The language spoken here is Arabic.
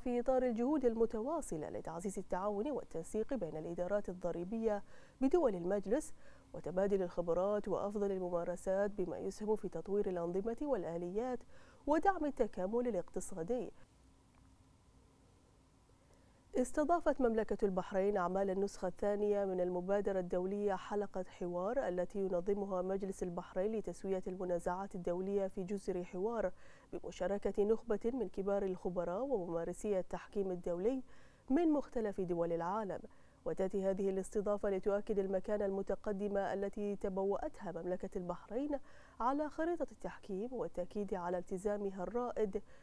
في إطار الجهود المتواصلة لتعزيز التعاون والتنسيق بين الإدارات الضريبية بدول المجلس وتبادل الخبرات وأفضل الممارسات، بما يسهم في تطوير الأنظمة والآليات ودعم التكامل الاقتصادي. استضافت مملكة البحرين أعمال النسخة الثانية من المبادرة الدولية حلقة حوار، التي ينظمها مجلس البحرين لتسوية المنازعات الدولية في جزر حوار، بمشاركة نخبة من كبار الخبراء وممارسي التحكيم الدولي من مختلف دول العالم. وتأتي هذه الاستضافة لتؤكد المكانة المتقدمة التي تبوأتها مملكة البحرين على خريطة التحكيم، والتأكيد على التزامها الرائد